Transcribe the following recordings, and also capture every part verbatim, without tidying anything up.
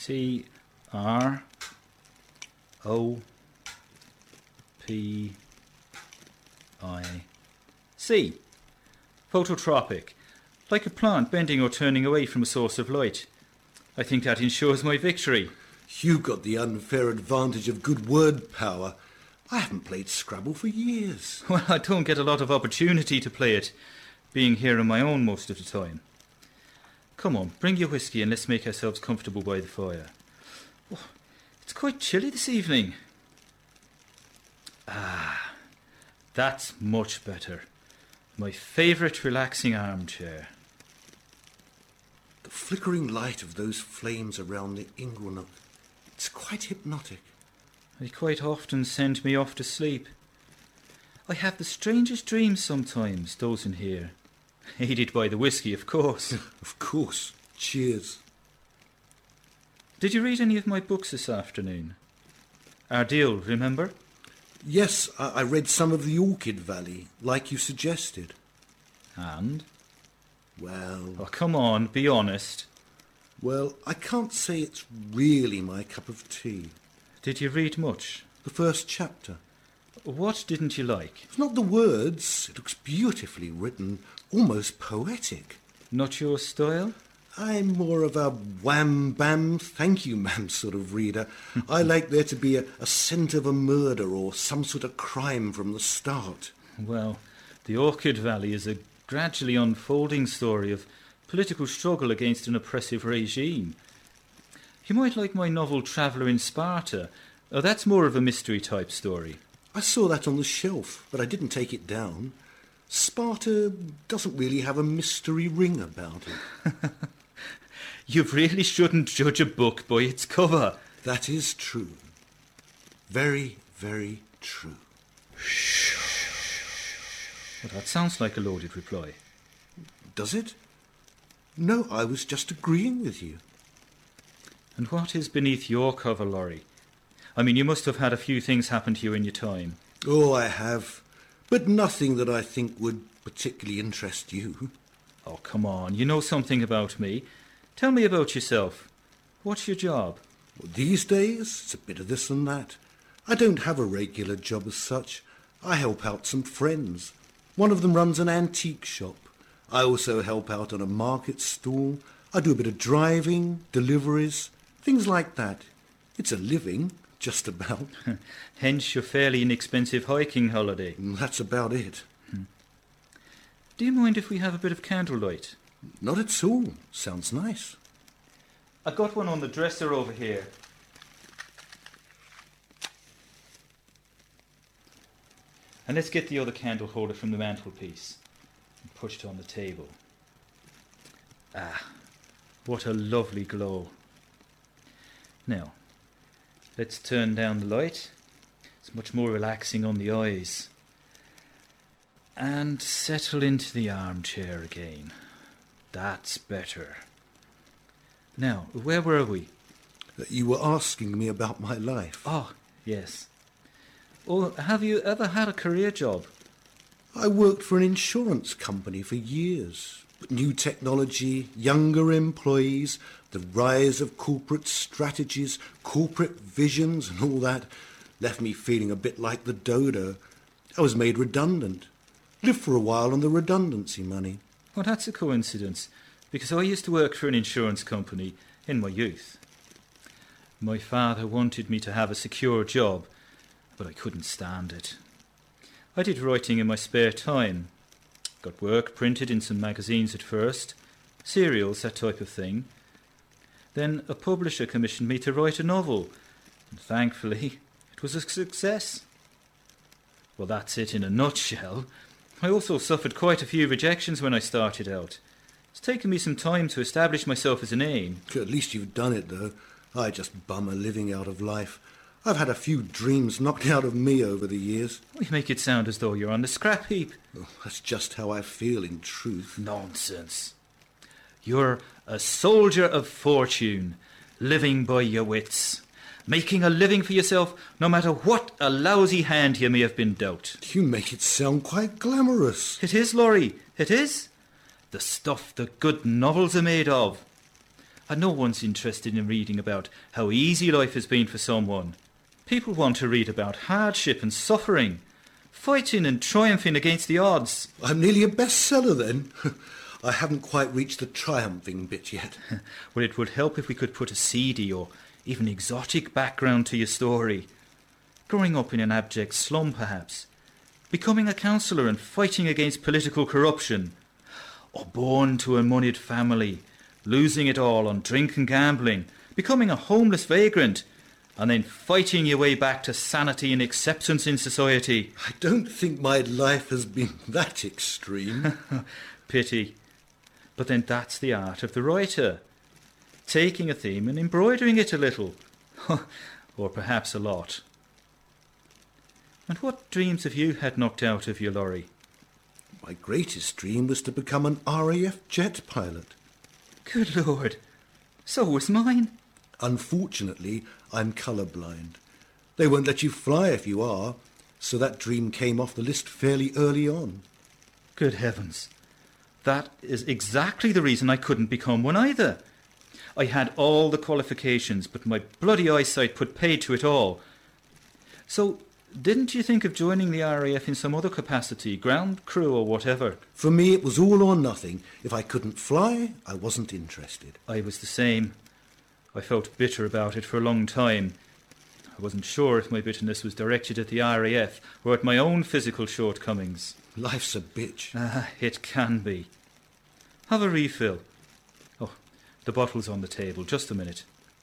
C R O P I C. Phototropic. Like a plant bending or turning away from a source of light. I think that ensures my victory. You got the unfair advantage of good word power. I haven't played Scrabble for years. Well, I don't get a lot of opportunity to play it, being here on my own most of the time. Come on, bring your whiskey and let's make ourselves comfortable by the fire. Oh, it's quite chilly this evening. Ah, that's much better. My favourite relaxing armchair. The flickering light of those flames around the inglenook, it's quite hypnotic. They quite often send me off to sleep. I have the strangest dreams sometimes, dozing here. Aided by the whiskey, of course. Of course. Cheers. Did you read any of my books this afternoon? Ardil, remember? Yes, I, I read some of the Orchid Valley, like you suggested. And? Well... Oh, come on, be honest. Well, I can't say it's really my cup of tea. Did you read much? The first chapter. What didn't you like? It's not the words. It looks beautifully written, almost poetic. Not your style? I'm more of a wham-bam, thank you, ma'am sort of reader. I like there to be a, a scent of a murder or some sort of crime from the start. Well, the Orchid Valley is a gradually unfolding story of political struggle against an oppressive regime. You might like my novel Traveller in Sparta. Oh, that's more of a mystery-type story. I saw that on the shelf, but I didn't take it down. Sparta doesn't really have a mystery ring about it. You really shouldn't judge a book by its cover. That is true. Very, very true. Well, that sounds like a loaded reply. Does it? No, I was just agreeing with you. And what is beneath your cover, Laurie? I mean, you must have had a few things happen to you in your time. Oh, I have. But nothing that I think would particularly interest you. Oh, come on. You know something about me. Tell me about yourself. What's your job? Well, these days, it's a bit of this and that. I don't have a regular job as such. I help out some friends. One of them runs an antique shop. I also help out on a market stall. I do a bit of driving, deliveries, things like that. It's a living, just about. Hence your fairly inexpensive hiking holiday. That's about it. Hmm. Do you mind if we have a bit of candlelight? Not at all. Sounds nice. I got one on the dresser over here. And let's get the other candle holder from the mantelpiece and put it on the table. Ah, what a lovely glow. Now, let's turn down the light. It's much more relaxing on the eyes. And settle into the armchair again. That's better. Now, where were we? You were asking me about my life. Oh, yes. Oh, have you ever had a career job? I worked for an insurance company for years. But new technology, younger employees, the rise of corporate strategies, corporate visions and all that left me feeling a bit like the dodo. I was made redundant. Lived for a while on the redundancy money. Well, that's a coincidence, because I used to work for an insurance company in my youth. My father wanted me to have a secure job, but I couldn't stand it. I did writing in my spare time. Got work printed in some magazines at first, serials, that type of thing. Then a publisher commissioned me to write a novel, and thankfully it was a success. Well, that's it in a nutshell. I also suffered quite a few rejections when I started out. It's taken me some time to establish myself as a name. At least you've done it, though. I just bum a living out of life. I've had a few dreams knocked out of me over the years. You make it sound as though you're on the scrap heap. Oh, that's just how I feel, in truth. Nonsense. You're a soldier of fortune, living by your wits, making a living for yourself no matter what a lousy hand you may have been dealt. You make it sound quite glamorous. It is, Laurie, it is. The stuff that good novels are made of. And no one's interested in reading about how easy life has been for someone. People want to read about hardship and suffering, fighting and triumphing against the odds. I'm nearly a bestseller then. I haven't quite reached the triumphing bit yet. Well, it would help if we could put a seedy or even exotic background to your story. Growing up in an abject slum, perhaps. Becoming a counsellor and fighting against political corruption. Or born to a moneyed family, losing it all on drink and gambling, becoming a homeless vagrant, and then fighting your way back to sanity and acceptance in society. I don't think my life has been that extreme. Pity. But then that's the art of the writer. Taking a theme and embroidering it a little. Or perhaps a lot. And what dreams have you had knocked out of you, Laurie? My greatest dream was to become an R A F jet pilot. Good Lord. So was mine. Unfortunately, I'm colourblind. They won't let you fly if you are, so that dream came off the list fairly early on. Good heavens. That is exactly the reason I couldn't become one either. I had all the qualifications, but my bloody eyesight put paid to it all. So, didn't you think of joining the R A F in some other capacity, ground crew or whatever? For me, it was all or nothing. If I couldn't fly, I wasn't interested. I was the same. I felt bitter about it for a long time. I wasn't sure if my bitterness was directed at the R A F or at my own physical shortcomings. Life's a bitch. Ah, it can be. Have a refill. Oh, the bottle's on the table. Just a minute.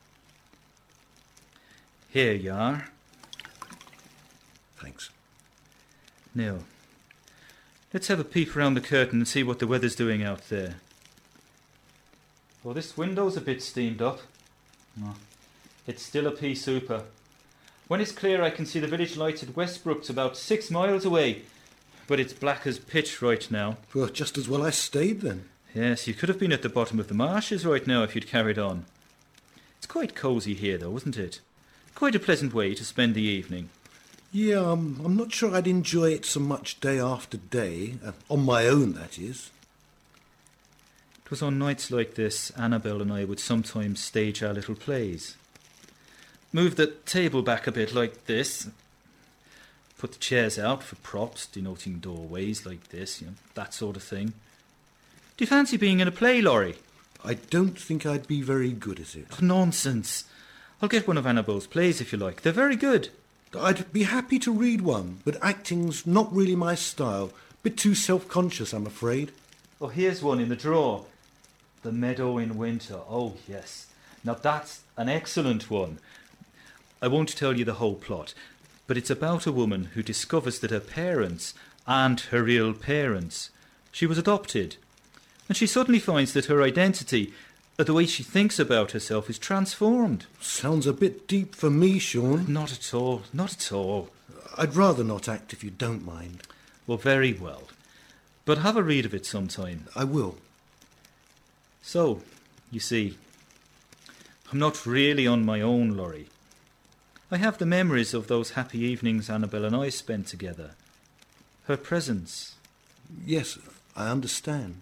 Here you are. Thanks. Now, let's have a peep around the curtain and see what the weather's doing out there. Well, this window's a bit steamed up. Oh, it's still a pea super. When it's clear, I can see the village lights at Westbrooks about six miles away. But it's black as pitch right now. Well, just as well I stayed then. Yes, you could have been at the bottom of the marshes right now if you'd carried on. It's quite cosy here, though, isn't it? Quite a pleasant way to spend the evening. Yeah, um, I'm not sure I'd enjoy it so much day after day. Uh, on my own, that is. It was on nights like this Annabel and I would sometimes stage our little plays. Move the table back a bit like this. Put the chairs out for props, denoting doorways like this, you know, that sort of thing. Do you fancy being in a play, Laurie? I don't think I'd be very good at it. Oh, nonsense. I'll get one of Annabel's plays if you like. They're very good. I'd be happy to read one, but acting's not really my style. Bit too self-conscious, I'm afraid. Oh, here's one in the drawer. The Meadow in Winter. Oh, yes. Now that's an excellent one. I won't tell you the whole plot, but it's about a woman who discovers that her parents aren't her real parents. She was adopted. And she suddenly finds that her identity, the way she thinks about herself, is transformed. Sounds a bit deep for me, Sean. Not at all, not at all. I'd rather not act if you don't mind. Well, very well. But have a read of it sometime. I will. So, you see, I'm not really on my own, Laurie. I have the memories of those happy evenings Annabel and I spent together. Her presence. Yes, I understand.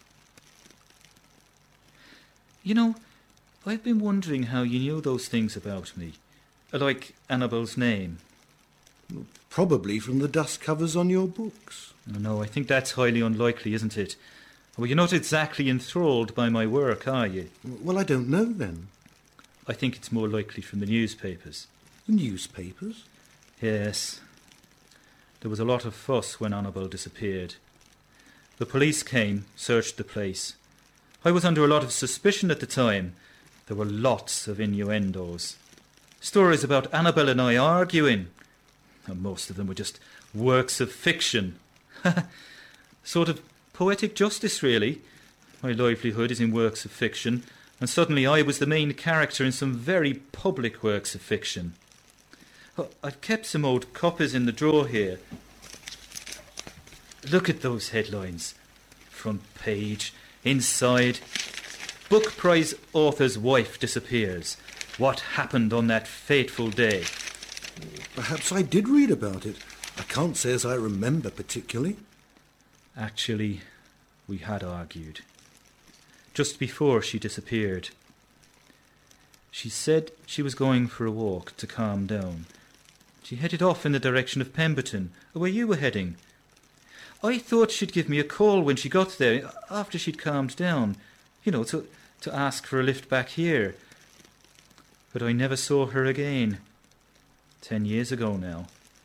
You know, I've been wondering how you knew those things about me. Like Annabel's name. Probably from the dust covers on your books. Oh, no, I think that's highly unlikely, isn't it? Well, you're not exactly enthralled by my work, are you? Well, I don't know then. I think it's more likely from the newspapers. The newspapers? Yes. There was a lot of fuss when Annabel disappeared. The police came, searched the place. I was under a lot of suspicion at the time. There were lots of innuendos. Stories about Annabel and I arguing. And most of them were just works of fiction. Sort of poetic justice, really. My livelihood is in works of fiction, and suddenly I was the main character in some very public works of fiction. I've kept some old copies in the drawer here. Look at those headlines. Front page, inside. Book prize author's wife disappears. What happened on that fateful day? Perhaps I did read about it. I can't say as I remember particularly. Actually, we had argued. Just before she disappeared. She said she was going for a walk to calm down. She headed off in the direction of Pemberton, where you were heading. I thought she'd give me a call when she got there, after she'd calmed down, you know, to, to ask for a lift back here. But I never saw her again. Ten years ago now.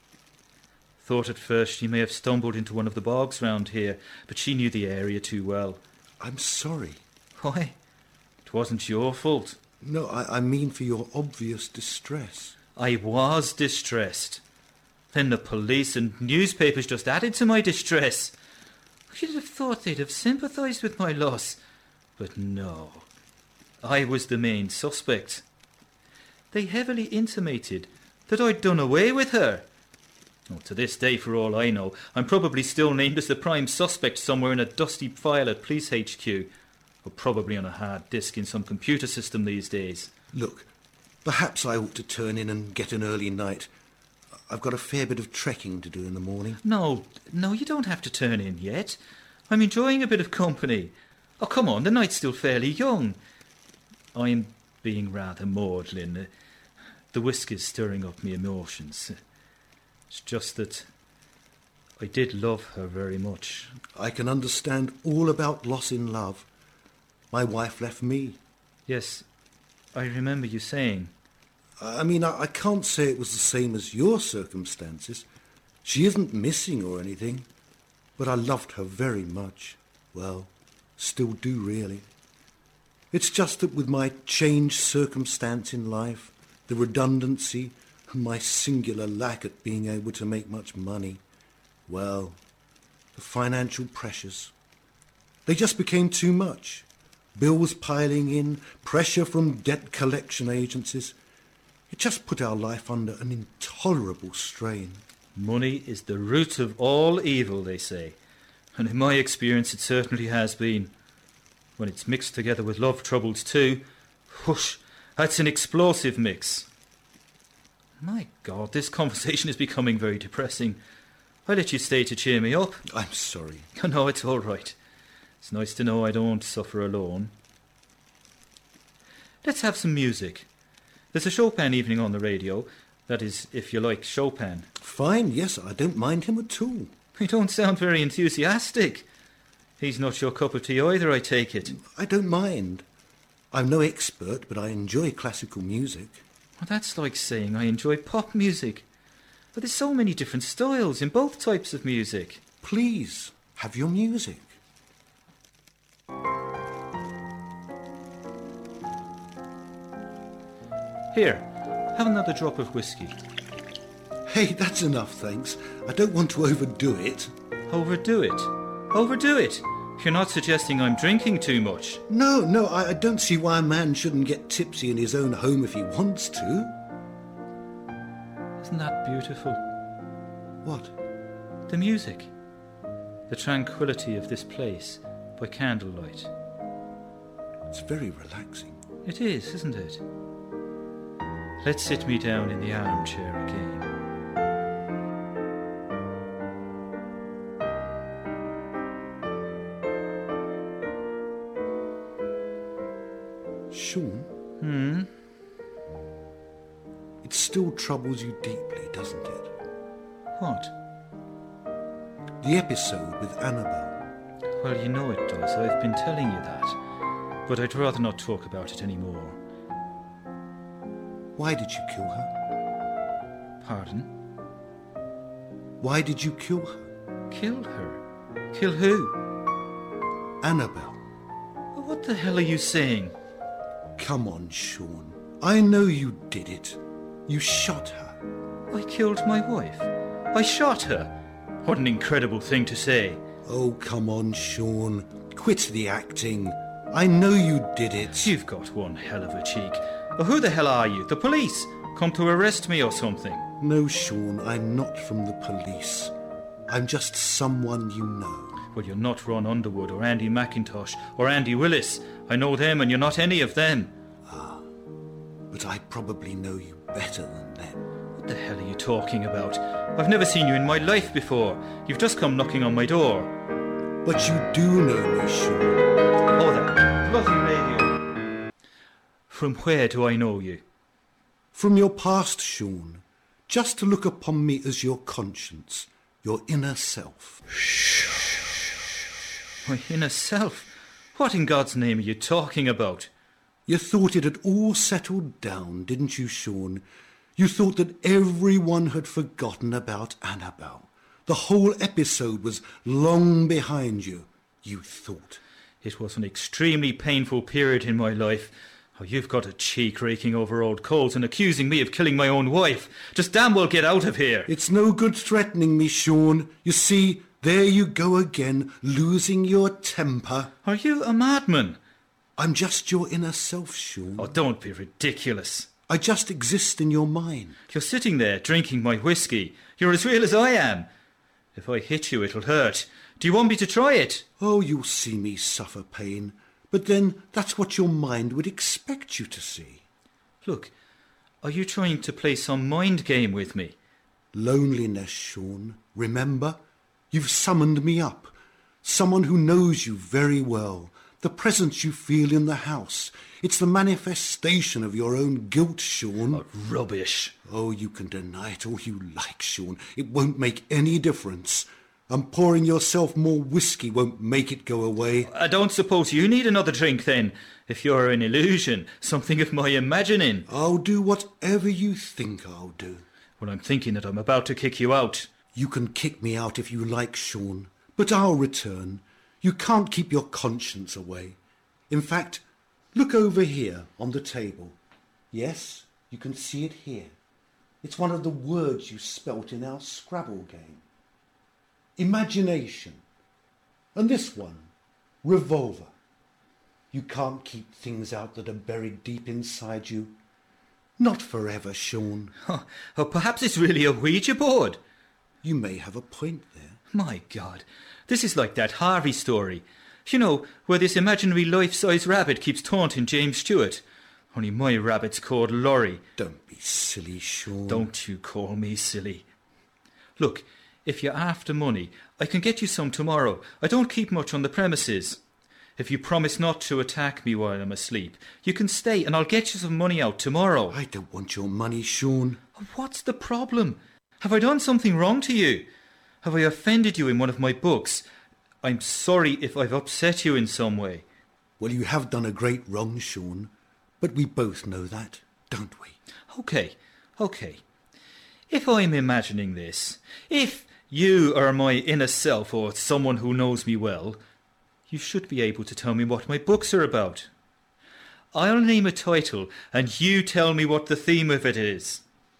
Thought at first she may have stumbled into one of the bogs round here, but she knew the area too well. I'm sorry. Why? It wasn't your fault. No, I, I mean for your obvious distress. I was distressed. Then the police and newspapers just added to my distress. You'd have thought they'd have sympathised with my loss. But no. I was the main suspect. They heavily intimated that I'd done away with her. Oh, to this day, for all I know, I'm probably still named as the prime suspect somewhere in a dusty file at Police H Q, or probably on a hard disk in some computer system these days. Look, perhaps I ought to turn in and get an early night. I've got a fair bit of trekking to do in the morning. No, no, you don't have to turn in yet. I'm enjoying a bit of company. Oh, come on, the night's still fairly young. I'm being rather maudlin. The whiskey's stirring up me emotions. It's just that I did love her very much. I can understand all about loss in love. My wife left me. Yes, I remember you saying. I mean, I, I can't say it was the same as your circumstances. She isn't missing or anything, but I loved her very much. Well, still do really. It's just that with my changed circumstance in life, the redundancy, and my singular lack at being able to make much money, well, the financial pressures, they just became too much. Bills piling in, pressure from debt collection agencies. It just put our life under an intolerable strain. Money is the root of all evil, they say. And in my experience it certainly has been. When it's mixed together with love troubles too, whoosh, that's an explosive mix. My God, this conversation is becoming very depressing. I'll let you stay to cheer me up. I'm sorry. No, it's all right. It's nice to know I don't suffer alone. Let's have some music. There's a Chopin evening on the radio. That is, if you like Chopin. Fine, yes, I don't mind him at all. You don't sound very enthusiastic. He's not your cup of tea either, I take it. I don't mind. I'm no expert, but I enjoy classical music. Well, that's like saying I enjoy pop music. But there's so many different styles in both types of music. Please, have your music. Here, have another drop of whiskey. Hey, that's enough, thanks. I don't want to overdo it. Overdo it? Overdo it? You're not suggesting I'm drinking too much. No, no, I, I don't see why a man shouldn't get tipsy in his own home if he wants to. Isn't that beautiful? What? The music. The tranquility of this place by candlelight. It's very relaxing. It is, isn't it? Let's sit me down in the armchair again. Sean? Hmm? It still troubles you deeply, doesn't it? What? The episode with Annabelle. Well, you know it does. I've been telling you that. But I'd rather not talk about it anymore. Why did you kill her? Pardon? Why did you kill her? Kill her? Kill who? Annabelle. What the hell are you saying? Come on, Sean. I know you did it. You shot her. I killed my wife. I shot her. What an incredible thing to say. Oh, come on, Sean. Quit the acting. I know you did it. You've got one hell of a cheek. Oh, who the hell are you? The police? Come to arrest me or something? No, Sean, I'm not from the police. I'm just someone you know. Well, you're not Ron Underwood or Andy McIntosh or Andy Willis. I know them and you're not any of them. Ah, but I probably know you better than them. What the hell are you talking about? I've never seen you in my life before. You've just come knocking on my door. But you do know me, Sean. Oh, that bloody radio. From where do I know you? From your past, Sean. Just to look upon me as your conscience, your inner self. My inner self? What in God's name are you talking about? You thought it had all settled down, didn't you, Sean? You thought that everyone had forgotten about Annabelle. The whole episode was long behind you, you thought. It was an extremely painful period in my life. Oh, you've got a cheek raking over old coals and accusing me of killing my own wife. Just damn well get out of here. It's no good threatening me, Sean. You see, there you go again, losing your temper. Are you a madman? I'm just your inner self, Sean. Oh, don't be ridiculous. I just exist in your mind. You're sitting there drinking my whiskey. You're as real as I am. If I hit you, it'll hurt. Do you want me to try it? Oh, you'll see me suffer pain. But then that's what your mind would expect you to see. Look, are you trying to play some mind game with me? Loneliness, Sean. Remember? You've summoned me up. Someone who knows you very well. The presence you feel in the house. It's the manifestation of your own guilt, Sean. Oh, rubbish. Oh, you can deny it all you like, Sean. It won't make any difference. And pouring yourself more whiskey won't make it go away. I don't suppose you need another drink then, if you're an illusion, something of my imagining. I'll do whatever you think I'll do. Well, I'm thinking that I'm about to kick you out. You can kick me out if you like, Sean, but I'll return. You can't keep your conscience away. In fact, look over here on the table. Yes, you can see it here. It's one of the words you spelt in our Scrabble game. Imagination. And this one, revolver. You can't keep things out that are buried deep inside you. Not forever, Sean. Oh, oh, perhaps it's really a Ouija board. You may have a point there. My God, this is like that Harvey story. You know, where this imaginary life-size rabbit keeps taunting James Stewart. Only my rabbit's called Laurie. Don't be silly, Sean. Don't you call me silly. Look, if you're after money, I can get you some tomorrow. I don't keep much on the premises. If you promise not to attack me while I'm asleep, you can stay and I'll get you some money out tomorrow. I don't want your money, Sean. What's the problem? Have I done something wrong to you? Have I offended you in one of my books? I'm sorry if I've upset you in some way. Well, you have done a great wrong, Sean. But we both know that, don't we? OK, OK. If I'm imagining this, if you are my inner self or someone who knows me well, you should be able to tell me what my books are about. I'll name a title and you tell me what the theme of it is.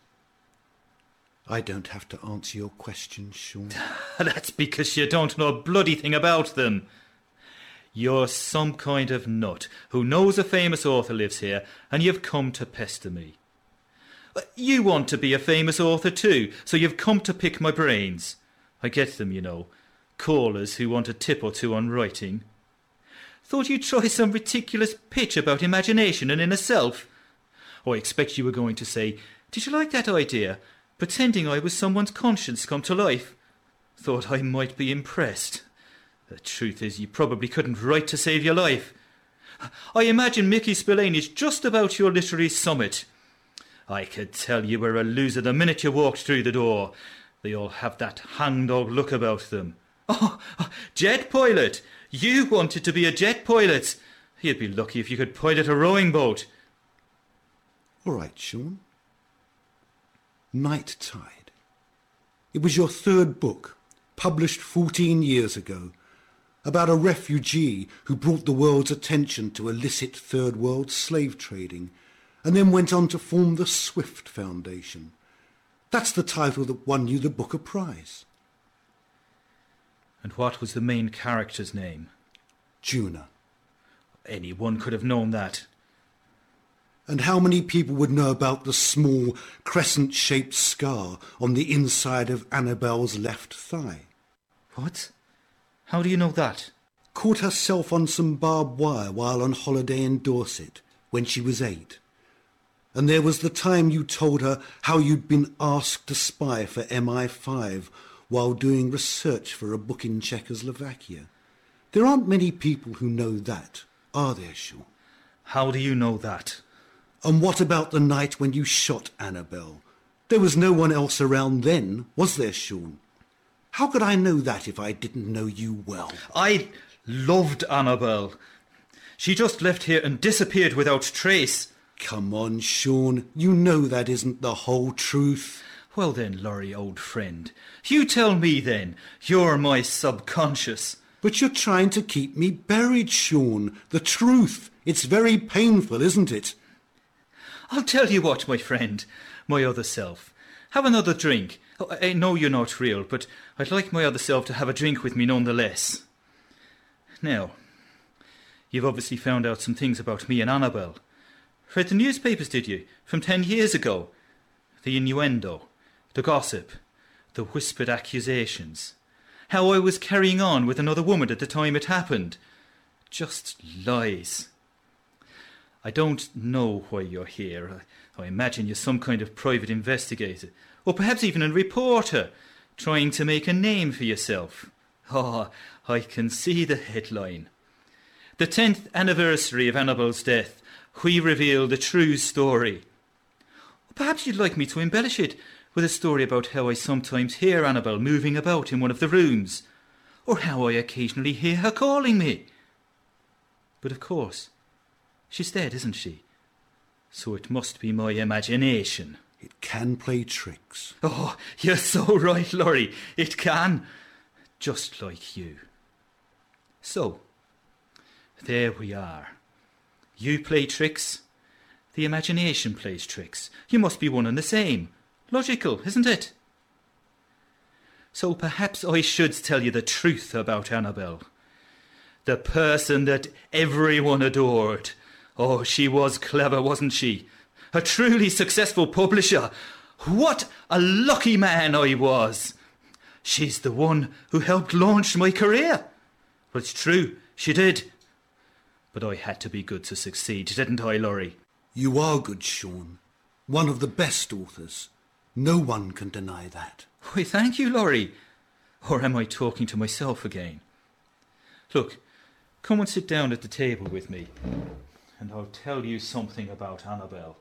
I don't have to answer your questions, Sean. That's because you don't know a bloody thing about them. You're some kind of nut who knows a famous author lives here and you've come to pester me. You want to be a famous author too, so you've come to pick my brains. I get them, you know. Callers who want a tip or two on writing. Thought you'd try some ridiculous pitch about imagination and inner self. Oh, I expect you were going to say, did you like that idea? Pretending I was someone's conscience come to life. Thought I might be impressed. The truth is you probably couldn't write to save your life. I imagine Mickey Spillane's just about your literary summit. I could tell you were a loser the minute you walked through the door. They all have that hangdog look about them. Oh, jet pilot! You wanted to be a jet pilot. You'd be lucky if you could pilot a rowing boat. All right, Sean. Night Tide. It was your third book, published fourteen years ago, about a refugee who brought the world's attention to illicit third world slave trading and then went on to form the Swift Foundation. That's the title that won you the Booker Prize. And what was the main character's name? Juna. Anyone could have known that. And how many people would know about the small crescent-shaped scar on the inside of Annabelle's left thigh? What? How do you know that? Caught herself on some barbed wire while on holiday in Dorset when she was eight. And there was the time you told her how you'd been asked to spy for M I five while doing research for a book in Czechoslovakia. There aren't many people who know that, are there, Sean? How do you know that? And what about the night when you shot Annabel? There was no one else around then, was there, Sean? How could I know that if I didn't know you well? I loved Annabel. She just left here and disappeared without trace. Come on, Sean. You know that isn't the whole truth. Well then, Laurie, old friend, you tell me then. You're my subconscious. But you're trying to keep me buried, Sean. The truth. It's very painful, isn't it? I'll tell you what, my friend, my other self. Have another drink. Oh, I know you're not real, but I'd like my other self to have a drink with me nonetheless. Now, you've obviously found out some things about me and Annabel. Read the newspapers, did you? From ten years ago. The innuendo, the gossip, the whispered accusations. How I was carrying on with another woman at the time it happened. Just lies. I don't know why you're here. I, I imagine you're some kind of private investigator, or perhaps even a reporter, trying to make a name for yourself. Oh, I can see the headline. The tenth anniversary of Annabel's death. We reveal the true story. Perhaps you'd like me to embellish it with a story about how I sometimes hear Annabel moving about in one of the rooms, or how I occasionally hear her calling me. But of course, she's dead, isn't she? So it must be my imagination. It can play tricks. Oh, you're so right, Laurie. It can. Just like you. So, there we are. You play tricks. The imagination plays tricks. You must be one and the same. Logical, isn't it? So perhaps I should tell you the truth about Annabel. The person that everyone adored. Oh, she was clever, wasn't she? A truly successful publisher. What a lucky man I was. She's the one who helped launch my career. Well, it's true, she did. But I had to be good to succeed, didn't I, Laurie? You are good, Sean. One of the best authors. No one can deny that. Why, thank you, Laurie. Or am I talking to myself again? Look, come and sit down at the table with me, and I'll tell you something about Annabel.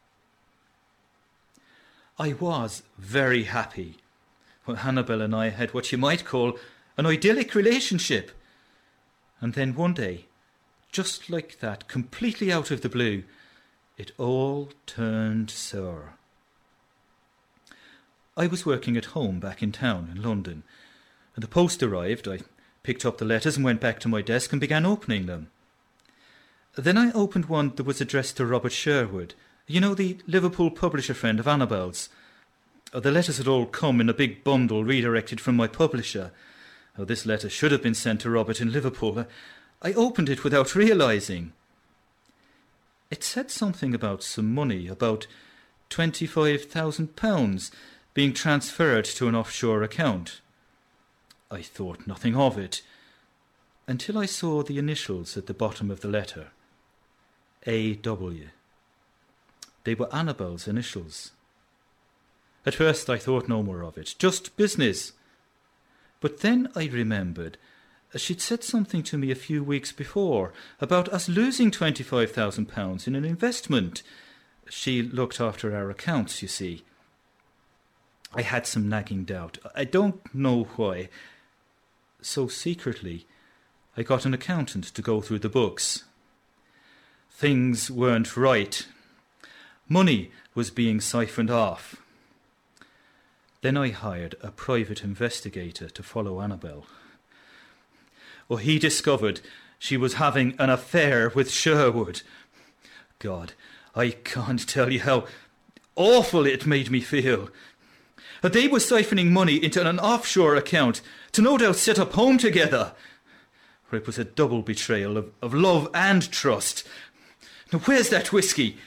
I was very happy. Well, Annabel and I had what you might call an idyllic relationship. And then one day, just like that, completely out of the blue, it all turned sour. I was working at home back in town in London, and the post arrived. I picked up the letters and went back to my desk and began opening them. Then I opened one that was addressed to Robert Sherwood, you know, the Liverpool publisher friend of Annabel's. The letters had all come in a big bundle redirected from my publisher. Oh, this letter should have been sent to Robert in Liverpool. I opened it without realising. It said something about some money, about twenty-five thousand pounds being transferred to an offshore account. I thought nothing of it, until I saw the initials at the bottom of the letter. A W. They were Annabel's initials. At first I thought no more of it, just business. But then I remembered she'd said something to me a few weeks before about us losing twenty-five thousand pounds in an investment. She looked after our accounts, you see. I had some nagging doubt. I don't know why. So secretly, I got an accountant to go through the books. Things weren't right. Money was being siphoned off. Then I hired a private investigator to follow Annabel. Oh, he discovered she was having an affair with Sherwood. God, I can't tell you how awful it made me feel. They were siphoning money into an offshore account to no doubt set up home together. It was a double betrayal of, of love and trust. Now, where's that whiskey?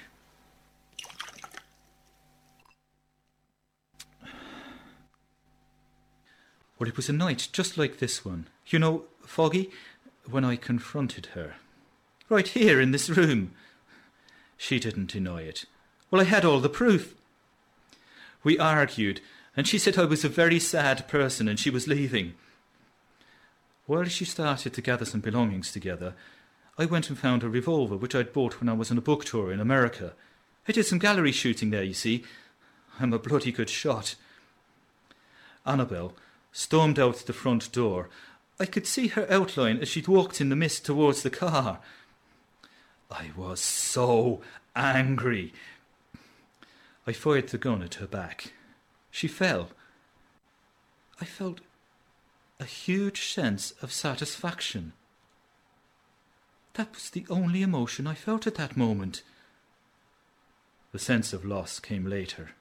Well, it was a night just like this one. You know, Foggy, when I confronted her. Right here in this room. She didn't deny it. Well, I had all the proof. We argued, and she said I was a very sad person and she was leaving. While she started to gather some belongings together, I went and found a revolver which I'd bought when I was on a book tour in America. I did some gallery shooting there, you see. I'm a bloody good shot. Annabel stormed out the front door. I could see her outline as she'd walked in the mist towards the car. I was so angry. I fired the gun at her back. She fell. I felt a huge sense of satisfaction. That was the only emotion I felt at that moment. The sense of loss came later.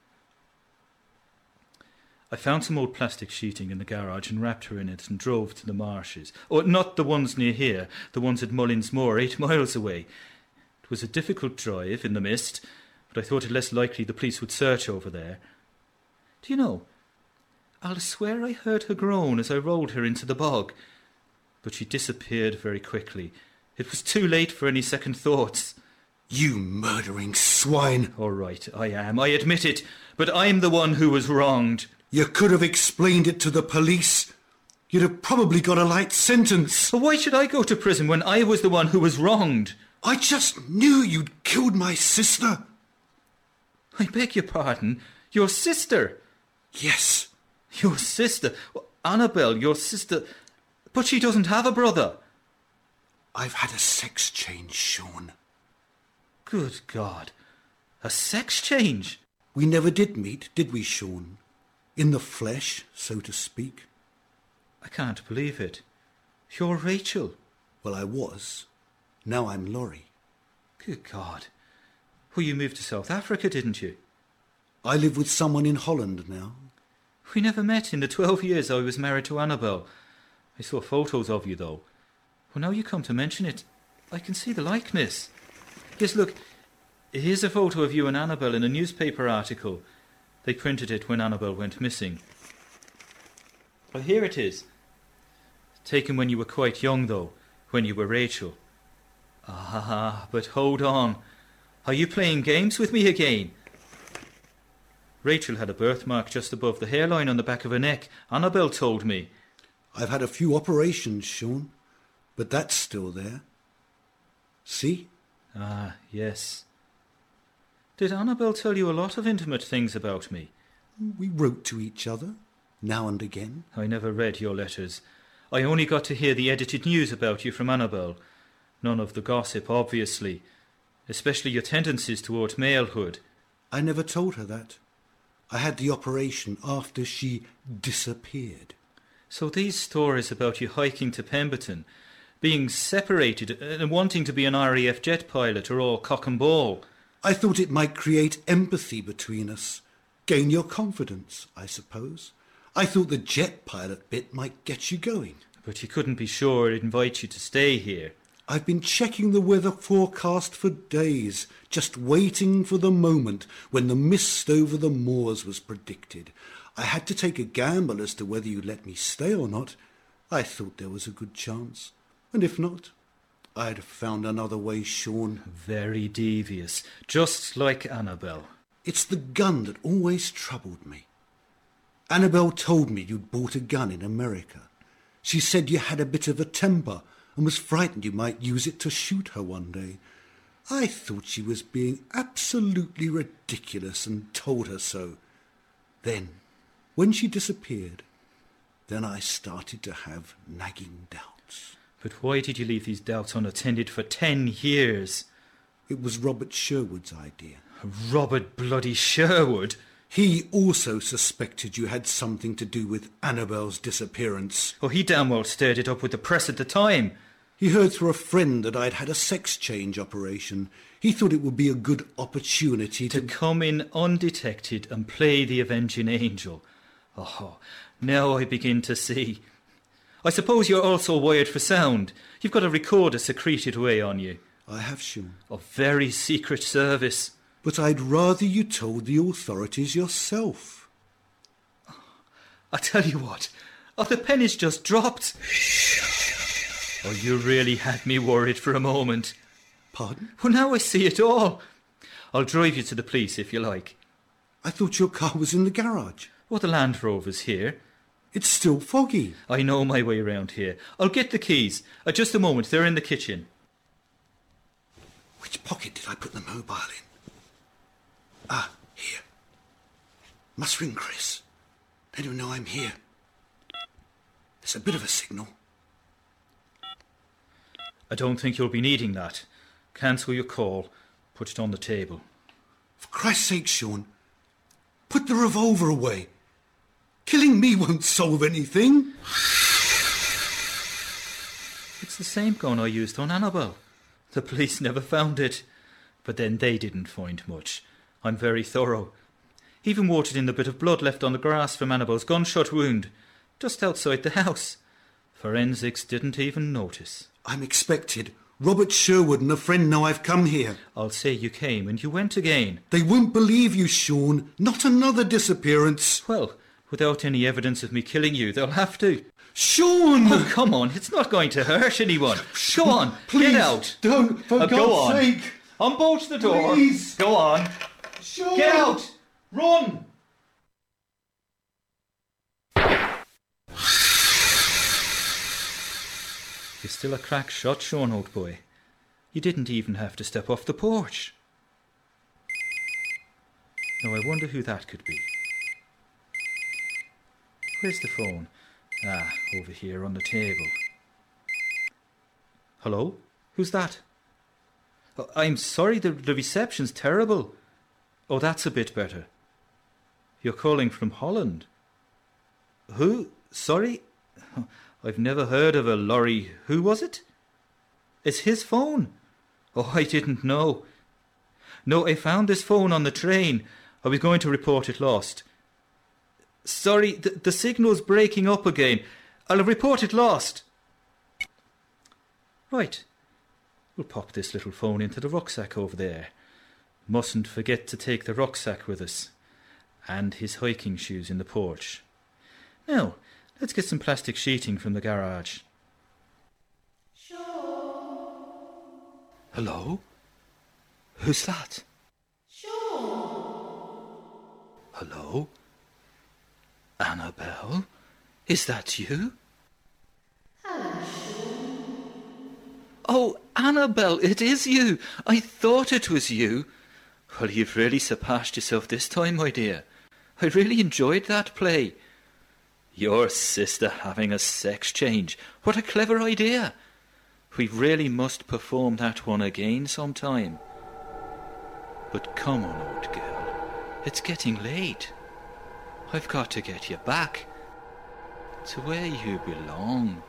I found some old plastic sheeting in the garage and wrapped her in it and drove to the marshes. Oh, not the ones near here, the ones at Mullins Moor, eight miles away. It was a difficult drive in the mist, but I thought it less likely the police would search over there. Do you know, I'll swear I heard her groan as I rolled her into the bog. But she disappeared very quickly. It was too late for any second thoughts. You murdering swine! All right, I am, I admit it, but I'm the one who was wronged. You could have explained it to the police. You'd have probably got a light sentence. But why should I go to prison when I was the one who was wronged? I just knew you'd killed my sister. I beg your pardon? Your sister? Yes. Your sister? Annabel, your sister. But she doesn't have a brother. I've had a sex change, Sean. Good God. A sex change? We never did meet, did we, Sean? In the flesh, so to speak. I can't believe it. You're Rachel. Well, I was. Now I'm Laurie. Good God. Well, you moved to South Africa, didn't you? I live with someone in Holland now. We never met in the twelve years I was married to Annabel. I saw photos of you, though. Well, now you come to mention it, I can see the likeness. Yes, look, here's a photo of you and Annabel in a newspaper article. They printed it when Annabel went missing. Well, here it is. Taken when you were quite young, though, when you were Rachel. Ah, but hold on. Are you playing games with me again? Rachel had a birthmark just above the hairline on the back of her neck. Annabel told me. I've had a few operations, Sean, but that's still there. See? Ah, yes. Did Annabel tell you a lot of intimate things about me? We wrote to each other, now and again. I never read your letters. I only got to hear the edited news about you from Annabel. None of the gossip, obviously. Especially your tendencies toward malehood. I never told her that. I had the operation after she disappeared. So these stories about you hiking to Pemberton, being separated and wanting to be an R A F jet pilot are all cock and ball. I thought it might create empathy between us. Gain your confidence, I suppose. I thought the jet pilot bit might get you going. But you couldn't be sure it'd invite you to stay here. I've been checking the weather forecast for days, just waiting for the moment when the mist over the moors was predicted. I had to take a gamble as to whether you'd let me stay or not. I thought there was a good chance. And if not, I'd have found another way, Sean. Very devious, just like Annabel. It's the gun that always troubled me. Annabel told me you'd bought a gun in America. She said you had a bit of a temper and was frightened you might use it to shoot her one day. I thought she was being absolutely ridiculous and told her so. Then, when she disappeared, then I started to have nagging doubts. But why did you leave these doubts unattended for ten years? It was Robert Sherwood's idea. Robert bloody Sherwood? He also suspected you had something to do with Annabel's disappearance. Oh, he damn well stirred it up with the press at the time. He heard through a friend that I'd had a sex change operation. He thought it would be a good opportunity to... To come in undetected and play the avenging angel. Oh, now I begin to see. I suppose you're also wired for sound. You've got a recorder secreted away on you. I have, Sean. A very secret service. But I'd rather you told the authorities yourself. I tell you what, oh, the penny's just dropped. Oh, you really had me worried for a moment. Pardon? Well, now I see it all. I'll drive you to the police if you like. I thought your car was in the garage. Well, the Land Rover's here. It's still foggy. I know my way around here. I'll get the keys. Uh, just a moment, they're in the kitchen. Which pocket did I put the mobile in? Must ring Chris. Let him know I'm here. It's a bit of a signal. I don't think you'll be needing that. Cancel your call. Put it on the table. For Christ's sake, Sean, put the revolver away. Killing me won't solve anything. It's the same gun I used on Annabelle. The police never found it. But then they didn't find much. I'm very thorough. Even watered in the bit of blood left on the grass from Annabelle's gunshot wound, just outside the house. Forensics didn't even notice. I'm expected. Robert Sherwood and a friend know I've come here. I'll say you came and you went again. They won't believe you, Sean. Not another disappearance. Well, without any evidence of me killing you, they'll have to. Sean! Oh, come on, it's not going to hurt anyone. Sean, Go on, please, get out. Don't, for Uh, God's go on. sake. Unbolt the door. Please. Go on. Sean! Get out. Run. You're still a crack shot, Sean, old boy. You didn't even have to step off the porch. Now I wonder who that could be. Where's the phone? Ah, over here on the table. Hello? Who's that? Oh, I'm sorry, the, the reception's terrible. Oh, that's a bit better. You're calling from Holland. Who? Sorry? I've never heard of a lorry. Who was it? It's his phone. Oh, I didn't know. No, I found this phone on the train. I was going to report it lost. Sorry, the, the signal's breaking up again. I'll report it lost. Right. We'll pop this little phone into the rucksack over there. Mustn't forget to take the rucksack with us. And his hiking shoes in the porch. Now, let's get some plastic sheeting from the garage. Sean. Hello? Who's that? Sean. Hello? Annabelle? Is that you? Hello, Sean. Oh, Annabelle, it is you. I thought it was you. Well, you've really surpassed yourself this time, my dear. I really enjoyed that play. Your sister having a sex change. What a clever idea. We really must perform that one again sometime. But come on, old girl. It's getting late. I've got to get you back to where you belong.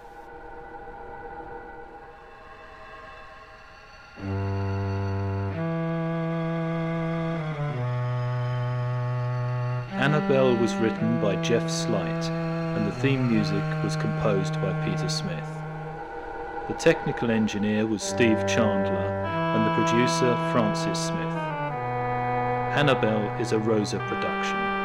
Annabelle was written by Jeff Slight, and the theme music was composed by Peter Smith. The technical engineer was Steve Chandler, and the producer Francis Smith. Annabelle is a Rosa production.